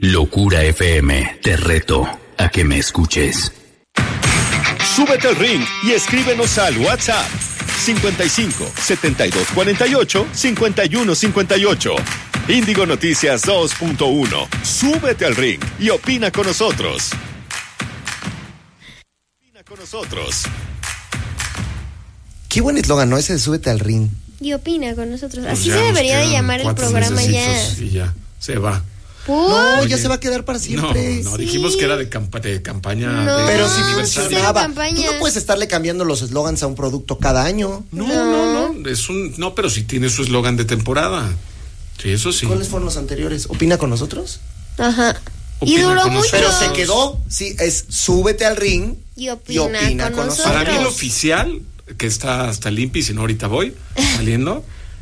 Locura FM, te reto a que me escuches. Súbete al ring y escríbenos al WhatsApp 55 72 48 51 58. Índigo Noticias 2.1. Súbete al ring y opina con nosotros. Qué buen eslogan, ¿no? Ese de súbete al ring. Y opina con nosotros. Así se debería de llamar el programa ya. Y ya, se va. No, ya se va a quedar para siempre. No, dijimos que era de campaña. No, pero si funcionaba. Tú no puedes estarle cambiando los eslogans a un producto cada año. No, pero sí tiene su eslogan de temporada. Sí, eso sí. ¿Cuáles fueron los anteriores? ¿Opina con nosotros? Ajá. Opina y duró con mucho. Pero se quedó, sí, es súbete al ring y opina con nosotros. Para mí el oficial, que está hasta el INPI, si no ahorita voy saliendo,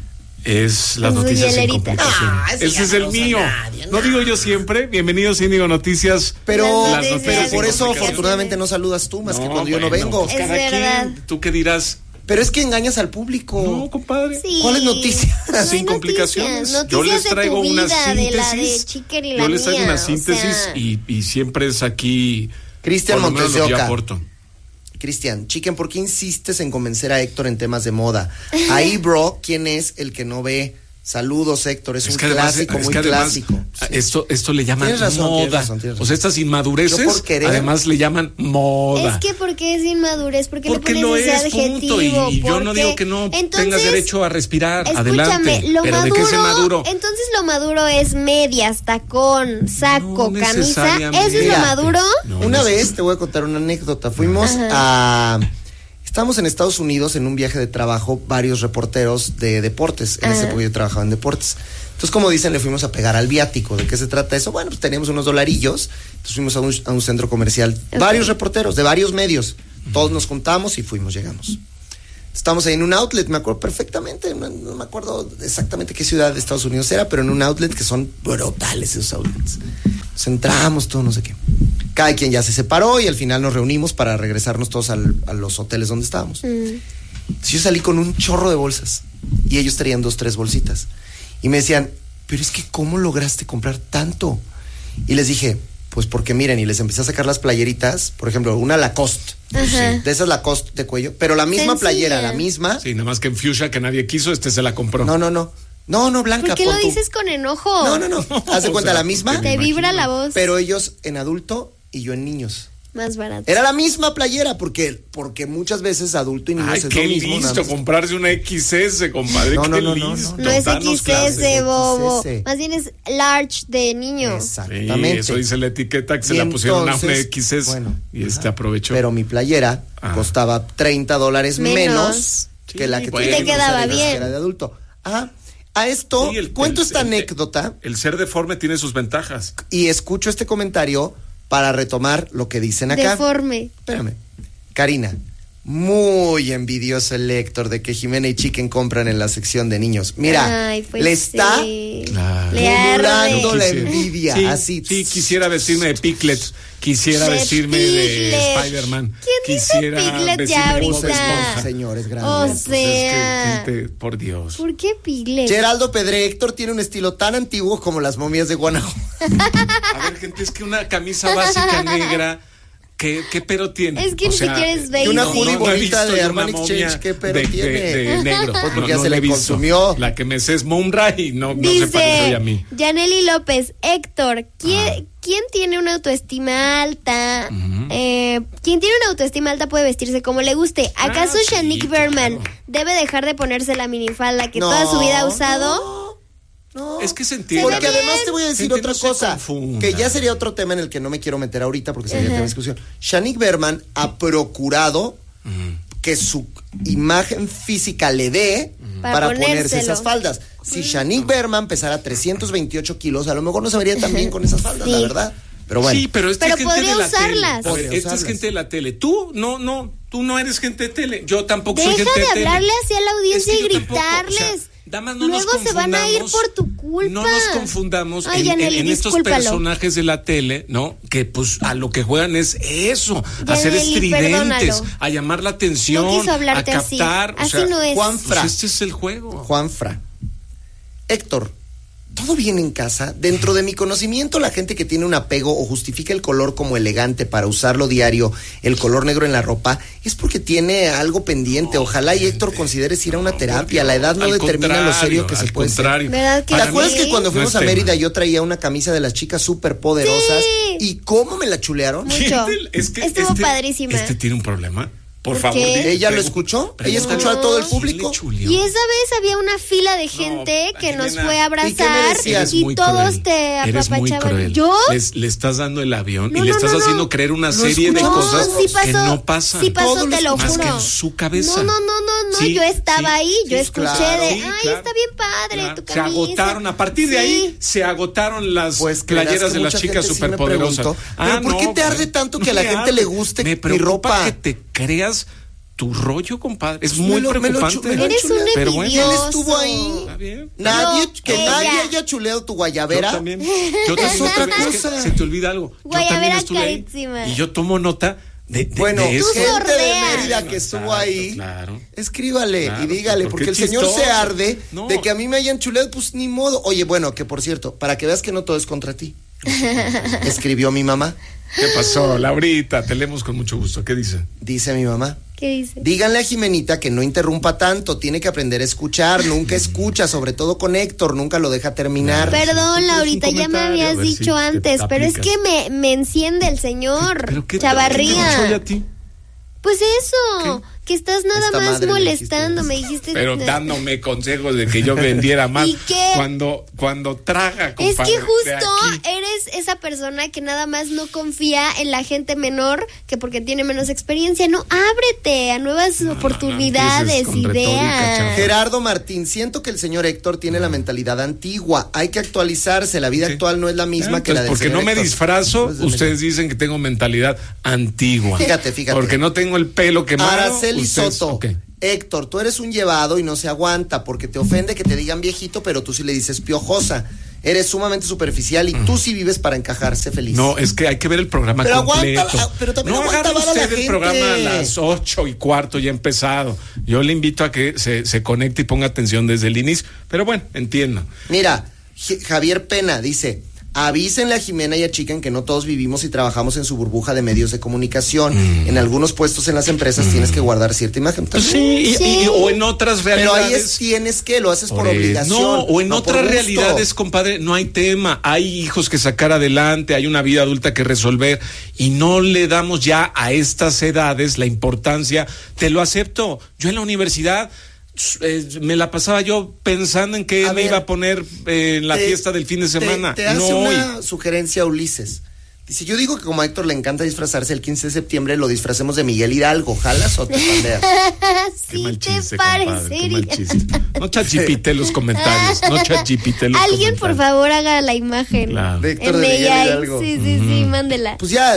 es las noticias sin complicación. Ese es el mío. No digo yo siempre, bienvenidos a Índigo Noticias. Pero por eso sin afortunadamente no saludas tú más que cuando yo no vengo. Es verdad. ¿Tú qué dirás? Pero es que engañas al público. No, compadre. Sí. ¿Cuáles noticias? No sin complicaciones. Yo les traigo una síntesis. Yo les traigo una síntesis y siempre es aquí. Cristian Montes de Oca. Aporto. Cristian, Chicken, ¿por qué insistes en convencer a Héctor en temas de moda? Ahí, bro, ¿quién es el que no ve? Saludos, Héctor, es un clásico, muy clásico. Sí. Esto le llaman moda. Tienes razón. O sea, estas inmadureces, además le llaman moda. Es que ¿por qué es inmadurez? Porque le pones lo ese es, adjetivo. Punto. Y yo no digo que no tengas derecho a respirar. Adelante. Pero ¿de qué es maduro? Entonces lo maduro es medias, tacón, saco, camisa. ¿Eso es lo maduro? Una vez te voy a contar una anécdota. Fuimos Estábamos en Estados Unidos en un viaje de trabajo, varios reporteros de deportes. En ese época yo trabajaba en deportes. Entonces, como dicen, le fuimos a pegar al viático. ¿De qué se trata eso? Bueno, pues teníamos unos dolarillos. Entonces fuimos a un centro comercial. Varios reporteros de varios medios. Todos nos juntamos y fuimos, llegamos. Estamos ahí en un outlet, me acuerdo perfectamente. No me acuerdo exactamente qué ciudad de Estados Unidos era, pero en un outlet que son brutales esos outlets. Nos entramos, todo no sé qué. Cada quien ya se separó y al final nos reunimos para regresarnos todos a los hoteles donde estábamos. Entonces yo salí con un chorro de bolsas y ellos traían 2, 3 bolsitas y me decían, pero es que ¿cómo lograste comprar tanto? Y les dije, pues porque miren, y les empecé a sacar las playeritas, por ejemplo, una Lacoste, de esas Lacoste de cuello, pero la misma playera, la misma. Sí, nada más que en fuchsia que nadie quiso, se la compró. No, Blanca. ¿Por qué lo dices con enojo? No. Haz de cuenta, la misma. Te vibra la voz. Pero ellos en adulto y yo en niños. Más barato. Era la misma playera, porque muchas veces adulto y niños es lo mismo. Qué listo, comprarse una XS, compadre. No, listo. No es XS, bobo. Más bien es large de niño. Exactamente. Sí, eso dice la etiqueta, que se la pusieron a una XS. Bueno, y aprovechó. Pero mi playera costaba $30 menos que la que te quedaba bien. Era de adulto. A esto, cuento esta anécdota. El ser deforme tiene sus ventajas. Y escucho este comentario para retomar lo que dicen acá. Deforme. Espérame. Karina, muy envidioso el Héctor de que Jimena y Chicken compran en la sección de niños. Mira, le está acumulando la envidia. Sí, quisiera vestirme de Piglet. Quisiera vestirme de Spider-Man. ¿Quién dice Piglet ya ahorita? Señores, grandes. O sea, gente, por Dios. ¿Por qué Piglet? Geraldo Pedre, Héctor tiene un estilo tan antiguo como las momias de Guanajuato. A ver, gente, es que una camisa básica negra, ¿qué pero tiene? Es que ni siquiera es bello. Una hoodie bonita de Armani Exchange, ¿qué pero tiene? De negro. Porque ya se le consumió. La que me sé es Moonra y no se parece a mí. Yaneli López, Héctor, ¿quién tiene una autoestima alta? ¿Quién tiene una autoestima alta puede vestirse como le guste? ¿Acaso Shanique Berman debe dejar de ponerse la minifalda que toda su vida ha usado? No, es que se entiende. Porque además te voy a decir otra cosa, que ya sería otro tema en el que no me quiero meter ahorita porque sería tema de discusión. Shanique Berman ha procurado que su imagen física le dé para ponerse esas faldas. Si Shanique Berman pesara 328 kilos, a lo mejor no se vería tan bien con esas faldas, la verdad. Pero bueno. Sí, pero esta es gente de la usarlas. tele. Esta es gente de la tele. Tú no eres gente de tele. Yo tampoco soy gente de tele. Deja de hablarle hacia la audiencia y gritarles. Damas, no luego se van a ir por tu culpa. No nos confundamos en estos personajes de la tele, ¿no? Que pues a lo que juegan es eso, a ser estridentes, a llamar la atención, no quiso hablarte a captar. Así no es. Juanfra. Pues este es el juego. Juanfra. Héctor, ¿todo bien en casa? Dentro de mi conocimiento, la gente que tiene un apego o justifica el color como elegante para usarlo diario, el color negro en la ropa, es porque tiene algo pendiente. Ojalá y Héctor consideres ir a una terapia. La edad no determina lo serio que se puede ser. ¿Verdad que ¿Te acuerdas que cuando fuimos a Mérida tema. yo traía una camisa de las chicas súper poderosas? Sí. ¿Y cómo me la chulearon? Mucho. Estuvo padrísima. Este tiene un problema. Por ¿Por favor, qué? dile, ¿Ella lo escuchó? ¿Ella escuchó a todo el público? Y esa vez había una fila de gente que nos fue a abrazar y todos te apapachaban. ¿Yo? Le estás dando el avión y le estás haciendo creer una serie de cosas que no pasan. Sí pasó, te lo juro. Más que en su cabeza. No, Sí, yo estaba ahí, yo escuché claro. de, está bien padre tu camisa. Se agotaron, a partir de ahí se agotaron las playeras de las chicas superpoderosas. ¿Pero por qué te arde tanto que a la gente le guste mi ropa? Que te creas tu rollo, compadre. Es muy preocupante. Eres un pero bueno, ¿Quién estuvo ahí? Está bien. Nadie haya chuleado tu guayabera. Yo también. Es otra cosa. Se te olvida algo. Guayabera yo también estuve carísima. ahí. Y yo tomo nota de eso. Gente de Mérida que estuvo ahí, escríbale y dígale, porque el señor se arde de que a mí me hayan chuleado, pues ni modo. Oye, bueno, que por cierto, para que veas que no todo es contra ti, escribió mi mamá. ¿Qué pasó, Laurita? Te leemos con mucho gusto. ¿Qué dice? Dice mi mamá. ¿Qué dice? Díganle a Jimenita que no interrumpa tanto, tiene que aprender a escuchar, nunca escucha, sobre todo con Héctor, nunca lo deja terminar. Perdón, Laurita, ya me habías dicho antes, pero es que me enciende el señor Chavarría. ¿Qué a ti? Pues eso, que estás nada Esta más madre molestando, me dijiste. Pero dándome consejos de que yo vendiera más. ¿Y qué? Cuando traga, compadre. Es que justo eres esa persona que nada más no confía en la gente menor, que porque tiene menos experiencia. No, ábrete a nuevas oportunidades, ideas. Gerardo Martín, siento que el señor Héctor tiene la mentalidad antigua. Hay que actualizarse, la vida actual no es la misma que la del porque señor no me Héctor. disfrazo, ustedes dicen que tengo mentalidad antigua. Fíjate. Porque no tengo el pelo quemado. Araceli Soto. Okay. Héctor, tú eres un llevado y no se aguanta porque te ofende que te digan viejito, pero tú sí le dices piojosa. Eres sumamente superficial y tú sí vives para encajarse feliz. No, es que hay que ver el programa pero completo. Pero también no agarre usted usted el programa a las 8:15 ya empezado. Yo le invito a que se conecte y ponga atención desde el inicio. Pero bueno, entiendo. Mira, Javier Pena dice: avísenle a Jimena y a Chicken que no todos vivimos y trabajamos en su burbuja de medios de comunicación. En algunos puestos en las empresas tienes que guardar cierta imagen. Pues sí. O en otras realidades. Pero ahí tienes que lo haces por obligación. No, o en otras gusto. realidades, compadre, no hay tema. Hay hijos que sacar adelante, hay una vida adulta que resolver y no le damos ya a estas edades la importancia. Te lo acepto. Yo en la universidad me la pasaba yo pensando en qué me iba a poner en la fiesta del fin de semana. Te hace una sugerencia Ulises. Dice, yo digo que como a Héctor le encanta disfrazarse, el 15 de septiembre lo disfracemos de Miguel Hidalgo. ¿Jalas o te pandeas? Sí, te parecería. No chachipite los comentarios. Alguien, por favor, haga la imagen. Claro. De Héctor de Miguel Hidalgo. Sí, mándela. Pues ya.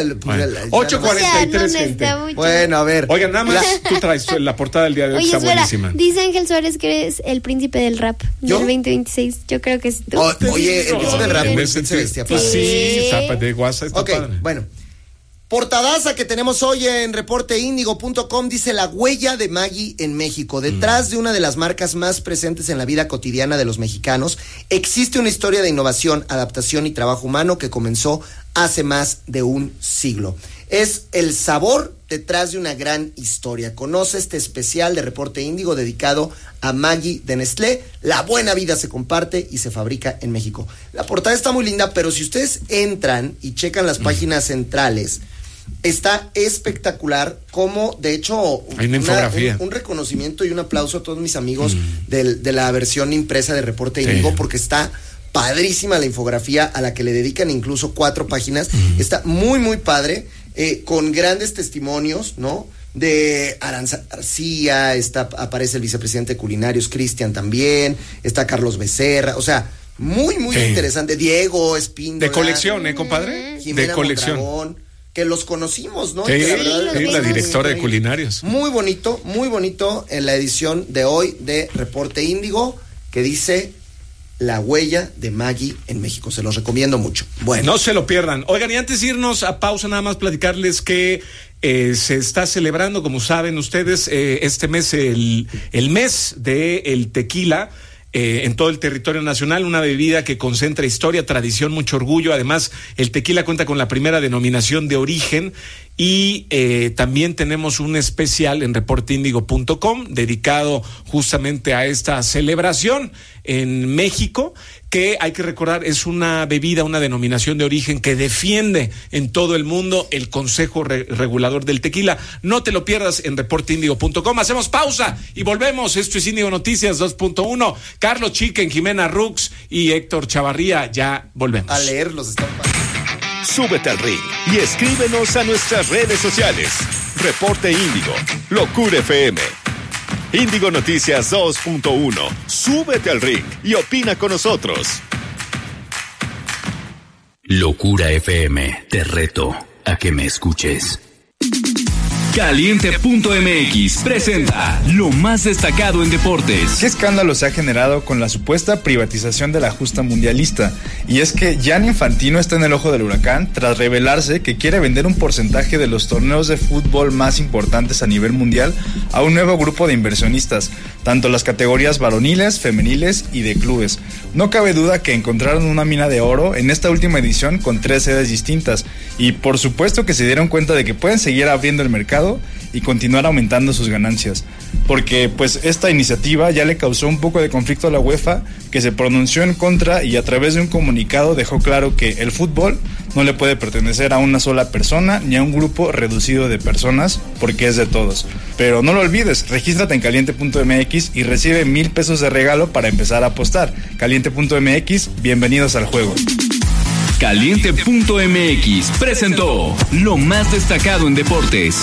8:43, gente. Bueno, a ver. Oigan, nada más tú traes la portada del día de hoy. Oye, está espera, buenísima. dice Ángel Suárez que eres el príncipe del rap del 2026. Yo creo que es tú. Oye, el príncipe del rap se vestía pues padre. sí, tapa de WhatsApp. Ok, bueno. Portadaza que tenemos hoy en reporteindigo.com dice: la huella de Maggi en México. Detrás de una de las marcas más presentes en la vida cotidiana de los mexicanos, existe una historia de innovación, adaptación y trabajo humano que comenzó hace más de un siglo. Es el sabor detrás de una gran historia. Conoce este especial de Reporte Índigo dedicado a Maggi de Nestlé. La buena vida se comparte y se fabrica en México. La portada está muy linda, pero si ustedes entran y checan las páginas centrales, está espectacular. Como de hecho hay una infografía, un reconocimiento y un aplauso a todos mis amigos de la versión impresa de Reporte Índigo, porque está padrísima la infografía, a la que le dedican incluso 4 páginas. Está muy muy padre, con grandes testimonios, ¿no? De Aranza García, aparece el vicepresidente de Culinarios, Cristian también, está Carlos Becerra, o sea, muy interesante. Diego Espíndola. De colección, compadre. Jimena de colección. Mondragón, que los conocimos, ¿no? Sí, la directora de Culinarios. Muy bonito en la edición de hoy de Reporte Índigo, que dice: la huella de Maggi en México. Se los recomiendo mucho. Bueno. No se lo pierdan. Oigan, y antes de irnos a pausa, nada más platicarles que se está celebrando, como saben ustedes, este mes, el mes del tequila. en todo el territorio nacional, una bebida que concentra historia, tradición, mucho orgullo. Además, el tequila cuenta con la primera denominación de origen y también tenemos un especial en reporteindigo.com dedicado justamente a esta celebración en México, que hay que recordar es una bebida, una denominación de origen que defiende en todo el mundo el Consejo Regulador del Tequila. No te lo pierdas en reporteindigo.com. Hacemos pausa y volvemos. Esto es Índigo Noticias 2.1. Carlos Chiquen, Jimena Rux y Héctor Chavarría. Ya volvemos. A leer los estampas. Súbete al ring y escríbenos a nuestras redes sociales. Reporte Índigo, Locura FM. Índigo Noticias 2.1. Súbete al ring y opina con nosotros. Locura FM, te reto a que me escuches. Caliente.mx presenta lo más destacado en deportes. ¿Qué escándalo se ha generado con la supuesta privatización de la justa mundialista? Y es que Gianni Infantino está en el ojo del huracán tras revelarse que quiere vender un porcentaje de los torneos de fútbol más importantes a nivel mundial a un nuevo grupo de inversionistas, tanto las categorías varoniles, femeniles y de clubes. No cabe duda que encontraron una mina de oro en esta última edición con 3 sedes distintas y por supuesto que se dieron cuenta de que pueden seguir abriendo el mercado y continuar aumentando sus ganancias, porque pues esta iniciativa ya le causó un poco de conflicto a la UEFA, que se pronunció en contra y a través de un comunicado dejó claro que el fútbol no le puede pertenecer a una sola persona ni a un grupo reducido de personas, porque es de todos. Pero no lo olvides, regístrate en caliente.mx y recibe $1,000 de regalo para empezar a apostar. Caliente.mx, bienvenidos al juego. Caliente.mx presentó lo más destacado en deportes.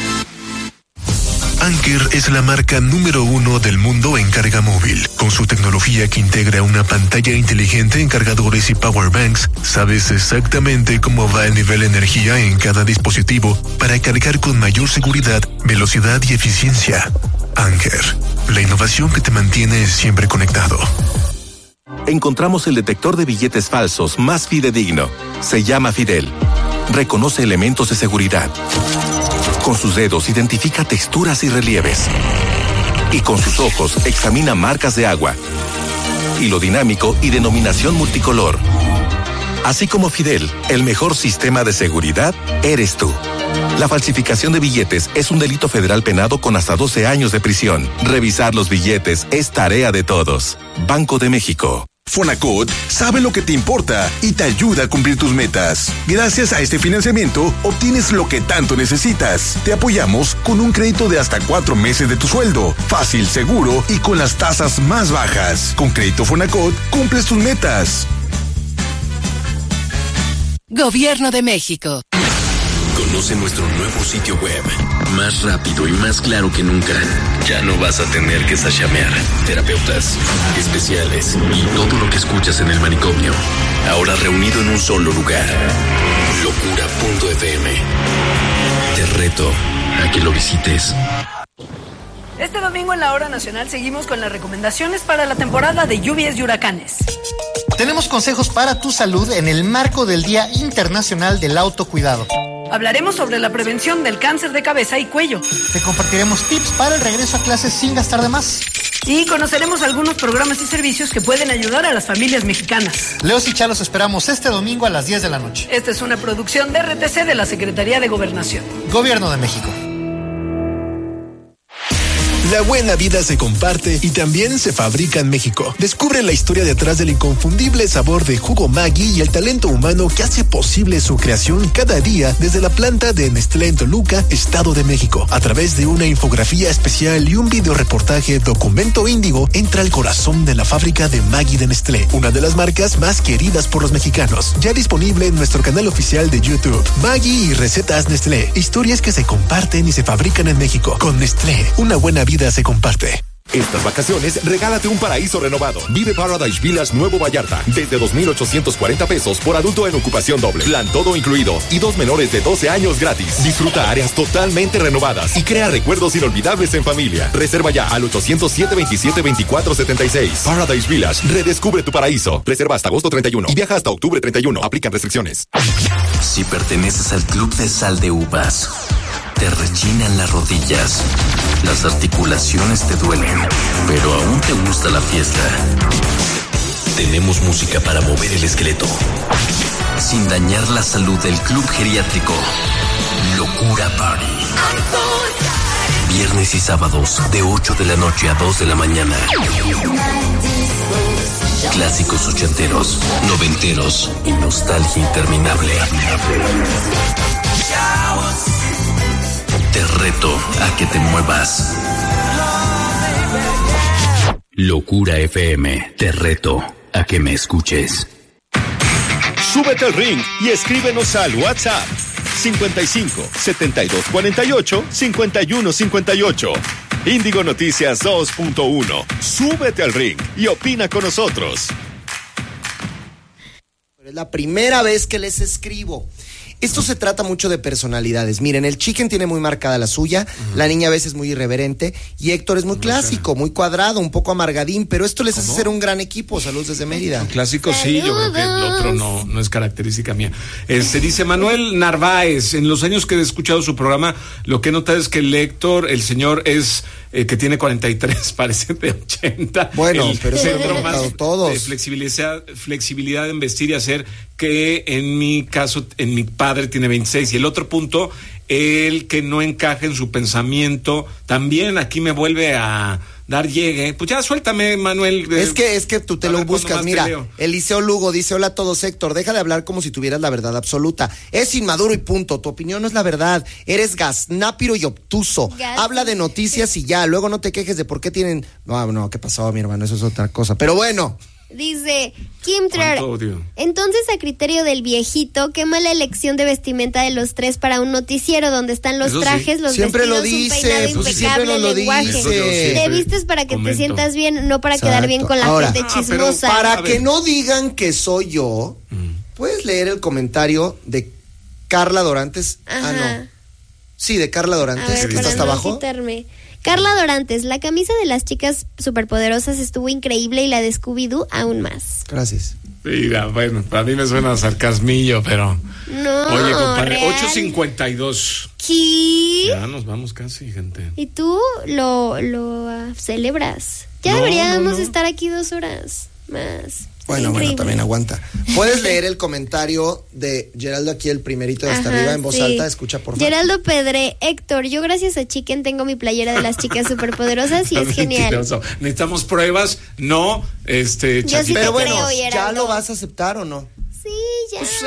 Anker es la marca número 1 del mundo en carga móvil. Con su tecnología que integra una pantalla inteligente en cargadores y powerbanks, sabes exactamente cómo va el nivel de energía en cada dispositivo para cargar con mayor seguridad, velocidad y eficiencia. Anker, la innovación que te mantiene siempre conectado. Encontramos el detector de billetes falsos más fidedigno. Se llama Fidel. Reconoce elementos de seguridad. Con sus dedos identifica texturas y relieves. Y con sus ojos examina marcas de agua. Hilo dinámico y denominación multicolor. Así como Fidel, el mejor sistema de seguridad eres tú. La falsificación de billetes es un delito federal penado con hasta 12 años de prisión. Revisar los billetes es tarea de todos. Banco de México. Fonacot sabe lo que te importa y te ayuda a cumplir tus metas. Gracias a este financiamiento, obtienes lo que tanto necesitas. Te apoyamos con un crédito de hasta 4 meses de tu sueldo. Fácil, seguro y con las tasas más bajas. Con Crédito Fonacot, cumples tus metas. Gobierno de México. Conoce nuestro nuevo sitio web, más rápido y más claro que nunca. Ya no vas a tener que sashamear. Terapeutas, especiales y todo lo que escuchas en el manicomio, ahora reunido en un solo lugar. Locura.fm. Te reto a que lo visites. Este domingo en la Hora Nacional seguimos con las recomendaciones para la temporada de lluvias y huracanes. Tenemos consejos para tu salud en el marco del Día Internacional del Autocuidado. Hablaremos sobre la prevención del cáncer de cabeza y cuello. Te compartiremos tips para el regreso a clases sin gastar de más. Y conoceremos algunos programas y servicios que pueden ayudar a las familias mexicanas. Leos y Chá los esperamos este domingo a las 10 de la noche. Esta es una producción de RTC de la Secretaría de Gobernación. Gobierno de México. La buena vida se comparte y también se fabrica en México. Descubre la historia detrás del inconfundible sabor de jugo Maggi y el talento humano que hace posible su creación cada día desde la planta de Nestlé en Toluca, Estado de México. A través de una infografía especial y un videoreportaje, Documento Índigo entra al corazón de la fábrica de Maggi de Nestlé, una de las marcas más queridas por los mexicanos. Ya disponible en nuestro canal oficial de YouTube. Maggi y recetas Nestlé, historias que se comparten y se fabrican en México. Con Nestlé, una buena vida se comparte. Estas vacaciones, regálate un paraíso renovado. Vive Paradise Villas Nuevo Vallarta. Desde 2,840 pesos por adulto en ocupación doble. Plan todo incluido y 2 menores de 12 años gratis. Disfruta áreas totalmente renovadas y crea recuerdos inolvidables en familia. Reserva ya al 807-27-2476. Paradise Villas, redescubre tu paraíso. Reserva hasta agosto 31 y viaja hasta octubre 31. Aplican restricciones. Si perteneces al Club de Sal de Uvas, Te rechinan las rodillas. Las articulaciones te duelen, pero aún te gusta la fiesta. Tenemos música para mover el esqueleto, sin dañar la salud del club geriátrico. Locura Party. Viernes y sábados de 8 de la noche a 2 de la mañana. Clásicos ochenteros, noventeros y nostalgia interminable. Te reto a que te muevas. Locura FM, te reto a que me escuches. Súbete al ring y escríbenos al WhatsApp 55 72 48 51 58. Índigo Noticias 2.1. Súbete al ring y opina con nosotros. Es la primera vez que les escribo. Esto se trata mucho de personalidades. Miren, el Chicken tiene muy marcada la suya, la niña a veces muy irreverente, y Héctor es muy clásico, muy cuadrado, un poco amargadín, pero esto les hace ser un gran equipo. Saludos desde Mérida. Clásico sí, yo creo que el otro no es característica mía. Dice Manuel Narváez, en los años que he escuchado su programa, lo que he notado es que el Héctor, el señor es que tiene 43, parece de 80. Bueno, pero eso centro lo más notado todos. Flexibilidad en vestir y hacer, que en mi caso, en mi padre tiene 26. Y el otro punto, el que no encaja en su pensamiento, también aquí me vuelve a dar llegue. Pues ya suéltame, Manuel. Es que tú te lo buscas. Mira, Eliseo Lugo dice: hola a todos, Héctor, deja de hablar como si tuvieras la verdad absoluta. Es inmaduro y punto. Tu opinión no es la verdad. Eres gaznápiro y obtuso. Habla de noticias y ya. Luego no te quejes de por qué tienen... No, ¿qué pasó, mi hermano? Eso es otra cosa. Pero bueno... Dice Kimtrar, entonces a criterio del viejito, qué mala elección de vestimenta de los tres para un noticiero donde están los trajes, los siempre vestidos, lo dice, un peinado impecable, el lenguaje. Te vistes para que te sientas bien, no para quedar bien con la gente chismosa. Para que no digan que soy yo, puedes leer el comentario de Carla Dorantes. No. Sí, de Carla Dorantes, que está hasta abajo. Carla Dorantes, la camisa de las chicas superpoderosas estuvo increíble y la de Scooby-Doo aún más. Gracias. Mira, bueno, para mí me suena a sarcasmillo, pero... No, oye, compadre, real. 8:52. ¿Qué? Ya nos vamos casi, gente. ¿Y tú lo celebras? Ya deberíamos estar aquí 2 horas más. Bueno, también aguanta. ¿Puedes leer el comentario de Geraldo aquí, el primerito de hasta arriba, en voz alta? Escucha, por favor. Geraldo Pedre, Héctor, yo gracias a Chicken tengo mi playera de las chicas superpoderosas y es genial. Necesitamos pruebas, no, Yo sí pero bueno, creo, ¿ya lo vas a aceptar o no? Sí, ya. Pues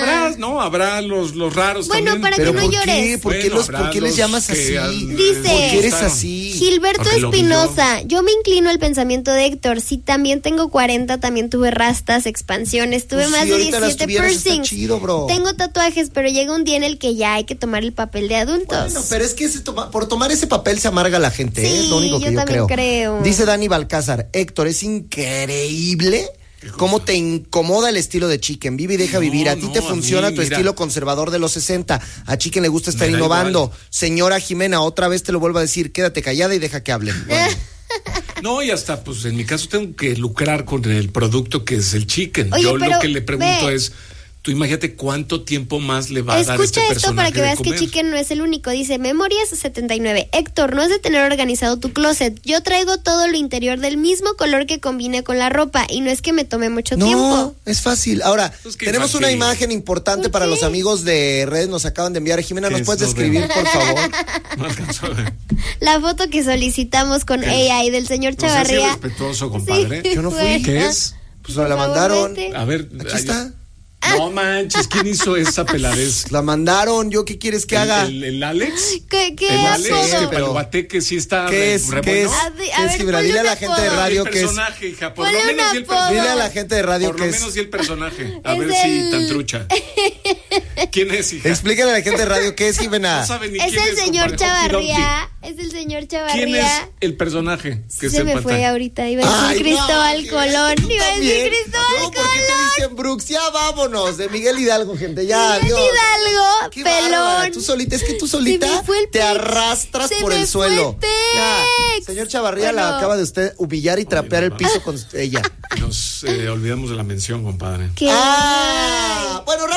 habrá los raros bueno, también. para que no llores. ¿Por qué les llamas así? Dice, ¿por qué eres así? Gilberto Espinosa, yo me inclino al pensamiento de Héctor. Sí, también tengo 40, también tuve rastas, expansiones, tuve más de 17 piercings. Chido, bro. Tengo tatuajes, pero llega un día en el que ya hay que tomar el papel de adultos. Bueno, pero es que por tomar ese papel se amarga la gente, sí, es lo único que yo también creo. Dice Dani Balcázar, Héctor, es increíble cómo te incomoda el estilo de Chicken. Vive y deja vivir. A ti te funciona tu estilo conservador de los 60. A Chicken le gusta estar innovando. Igual. Señora Jimena, otra vez te lo vuelvo a decir, quédate callada y deja que hablen. Bueno. No, y hasta, pues en mi caso tengo que lucrar con el producto que es el Chicken. Oye, yo lo que le pregunto es, tú imagínate cuánto tiempo más le va a dar este personaje. Escucha esto para que veas que Chicken no es el único. Dice, Memorias 79. Héctor, no has de tener organizado tu closet. Yo traigo todo lo interior del mismo color que combine con la ropa. Y no es que me tome mucho tiempo. No, es fácil. Ahora, tenemos una imagen importante para los amigos de redes. Nos acaban de enviar. Jimena, ¿nos puedes describir, por favor? No alcanzó a ver. La foto que solicitamos con AI del señor Chavarría. No sé si respetuoso, compadre. Sí, yo no fui. ¿Qué es? Pues la mandaron. A ver, aquí está. No manches, ¿quién hizo esa peladez? La mandaron, ¿yo qué quieres que haga? ¿El Alex? ¿Qué el Alex, apodo? que Palguate, que sí está ¿Qué es? ¿Qué es? Dile a la gente de radio que es. Personaje, hija, por lo menos y el personaje. Dile a la gente de radio que es. Por lo menos y el personaje. A ver si tan trucha. ¿Quién es, hija? Explícale a la gente de radio qué es, Jimena. No sabe ni es quién el señor Chavarría. Es el señor Chavarría. ¿Quién es el personaje que se me fue ahorita? Iba a decir Cristóbal Colón. Iba a decir Cristóbal Colón. ¿Por qué te dicen Brooks? Ya vámonos. De Miguel Hidalgo, gente. Ya, Miguel Hidalgo, qué pelón. Bárbara. Tú solita, es que tú solita te arrastras por el suelo. Ya. Señor Chavarría, la acaba de usted humillar y trapear el piso con ella. Nos olvidamos de la mención, compadre. Bueno, rápido.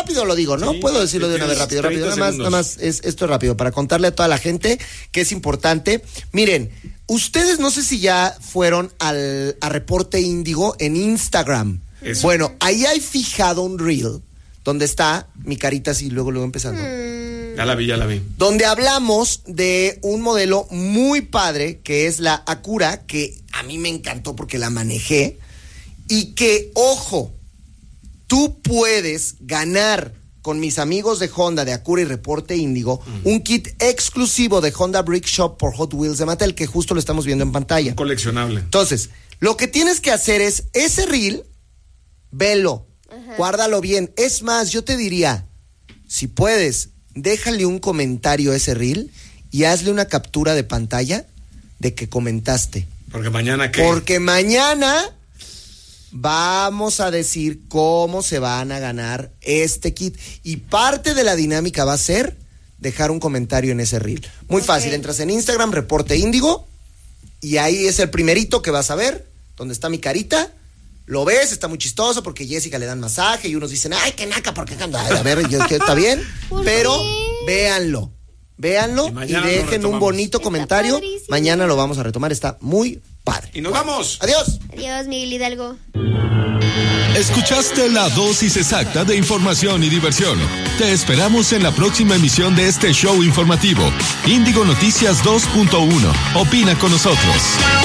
rápido lo digo, ¿no? Sí, puedo decirlo de una vez rápido. Nada más esto es rápido para contarle a toda la gente que es importante. Miren, ustedes no sé si ya fueron a Reporte Índigo en Instagram. Eso. Bueno, ahí hay fijado un reel donde está mi carita así, luego empezando. Ya la vi. Donde hablamos de un modelo muy padre que es la Acura, que a mí me encantó porque la manejé. Y que, ojo, tú puedes ganar con mis amigos de Honda, de Acura y Reporte Índigo, un kit exclusivo de Honda Brick Shop por Hot Wheels de Mattel, que justo lo estamos viendo en pantalla. Un coleccionable. Entonces, lo que tienes que hacer es, ese reel, velo, guárdalo bien. Es más, yo te diría, si puedes, déjale un comentario a ese reel y hazle una captura de pantalla de que comentaste. Porque mañana, ¿qué? Porque mañana vamos a decir cómo se van a ganar este kit. Y parte de la dinámica va a ser dejar un comentario en ese reel. Muy fácil, entras en Instagram, Reporte Índigo, y ahí es el primerito que vas a ver, donde está mi carita. Lo ves, está muy chistoso porque Jessica le dan masaje y unos dicen, ay, qué naca, porque a ver, está bien, pero véanlo y dejen un bonito comentario. Padrísimo. Mañana lo vamos a retomar, está muy padre. Y nos vamos. Adiós. Adiós, Miguel Hidalgo. Escuchaste la dosis exacta de información y diversión. Te esperamos en la próxima emisión de este show informativo. Índigo Noticias 2.1. Opina con nosotros.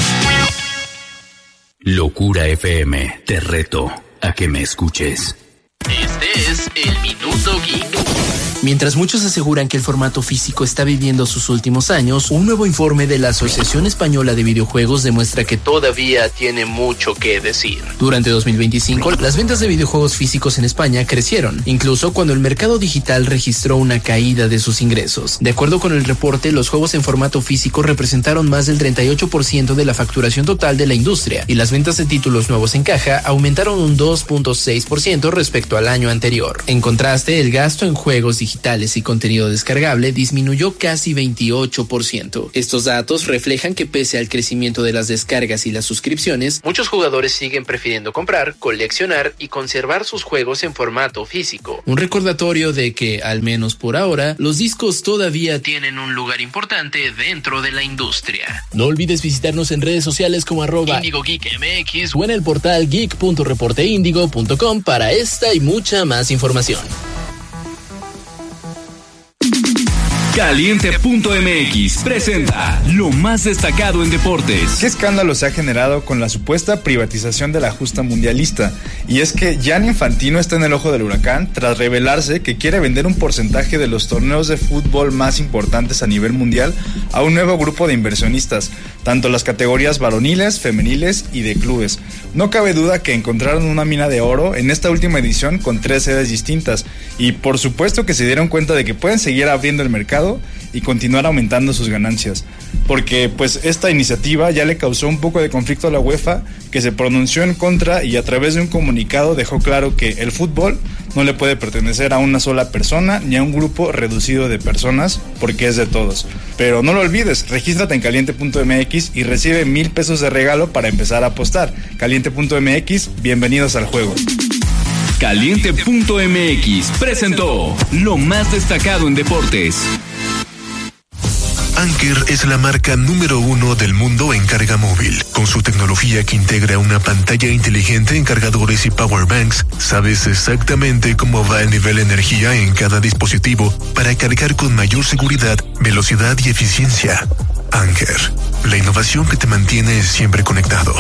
Locura FM, te reto a que me escuches. Este es el Minuto Geek. Mientras muchos aseguran que el formato físico está viviendo sus últimos años, un nuevo informe de la Asociación Española de Videojuegos demuestra que todavía tiene mucho que decir. Durante 2025, las ventas de videojuegos físicos en España crecieron, incluso cuando el mercado digital registró una caída de sus ingresos. De acuerdo con el reporte, los juegos en formato físico representaron más del 38% de la facturación total de la industria, y las ventas de títulos nuevos en caja aumentaron un 2.6% respecto al año anterior. En contraste, el gasto en juegos digitales y contenido descargable disminuyó casi 28%. Estos datos reflejan que pese al crecimiento de las descargas y las suscripciones, muchos jugadores siguen prefiriendo comprar, coleccionar y conservar sus juegos en formato físico. Un recordatorio de que, al menos por ahora, los discos todavía tienen un lugar importante dentro de la industria. No olvides visitarnos en redes sociales como @IndigoGeekMX o en el portal geek.reporteindigo.com para esta y mucha más información. Caliente.mx presenta lo más destacado en deportes. ¿Qué escándalo se ha generado con la supuesta privatización de la justa mundialista? Y es que Gianni Infantino está en el ojo del huracán tras revelarse que quiere vender un porcentaje de los torneos de fútbol más importantes a nivel mundial a un nuevo grupo de inversionistas, tanto las categorías varoniles, femeniles y de clubes. No cabe duda que encontraron una mina de oro en esta última edición con 3 sedes distintas, y por supuesto que se dieron cuenta de que pueden seguir abriendo el mercado y continuar aumentando sus ganancias, porque pues esta iniciativa ya le causó un poco de conflicto a la UEFA, que se pronunció en contra y a través de un comunicado dejó claro que el fútbol no le puede pertenecer a una sola persona ni a un grupo reducido de personas, porque es de todos. Pero no lo olvides, regístrate en caliente.mx y recibe 1,000 pesos de regalo para empezar a apostar. Caliente.mx, bienvenidos al juego. Caliente.mx presentó lo más destacado en deportes. Anker es la marca número 1 del mundo en carga móvil. Con su tecnología que integra una pantalla inteligente en cargadores y powerbanks, sabes exactamente cómo va el nivel de energía en cada dispositivo para cargar con mayor seguridad, velocidad y eficiencia. Anker, la innovación que te mantiene siempre conectado.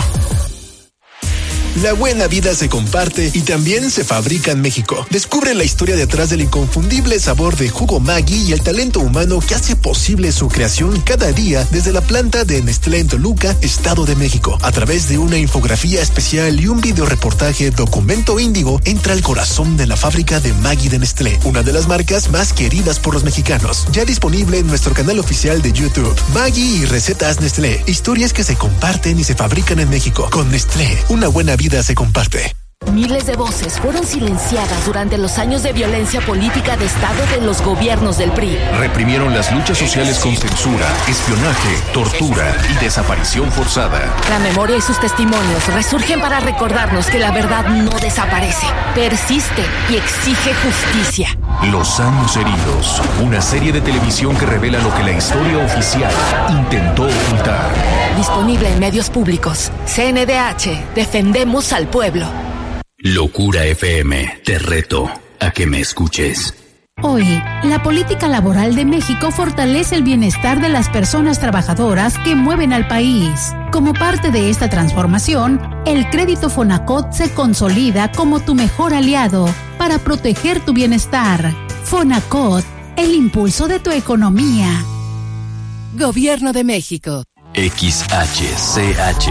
La buena vida se comparte y también se fabrica en México. Descubre la historia detrás del inconfundible sabor de jugo Maggi y el talento humano que hace posible su creación cada día desde la planta de Nestlé en Toluca, Estado de México. A través de una infografía especial y un videoreportaje Documento Índigo, entra al corazón de la fábrica de Maggi de Nestlé, una de las marcas más queridas por los mexicanos. Ya disponible en nuestro canal oficial de YouTube. Maggi y recetas Nestlé, historias que se comparten y se fabrican en México. Con Nestlé, una buena vida se comparte. Miles de voces fueron silenciadas durante los años de violencia política de Estado de los gobiernos del PRI. Reprimieron las luchas sociales con censura, espionaje, tortura y desaparición forzada. La memoria y sus testimonios resurgen para recordarnos que la verdad no desaparece, persiste y exige justicia. Los años heridos, una serie de televisión que revela lo que la historia oficial intentó ocultar. Disponible en medios públicos. CNDH, defendemos al pueblo. Locura FM, te reto a que me escuches. Hoy, la política laboral de México fortalece el bienestar de las personas trabajadoras que mueven al país. Como parte de esta transformación, el crédito Fonacot se consolida como tu mejor aliado para proteger tu bienestar. Fonacot, el impulso de tu economía. Gobierno de México. XHCH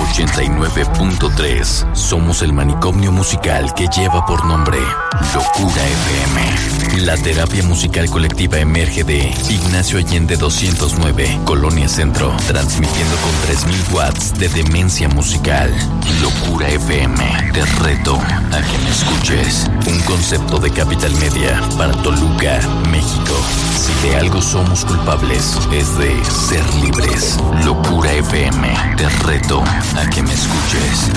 89.3. Somos el manicomio musical que lleva por nombre Locura FM. La terapia musical colectiva emerge de Ignacio Allende 209, Colonia Centro, transmitiendo con 3000 watts de demencia musical. Locura FM, te reto a que me escuches. Un concepto de Capital Media para Toluca, México. Si de algo somos culpables, es de ser libres. Locura FM, te reto a que me escuches.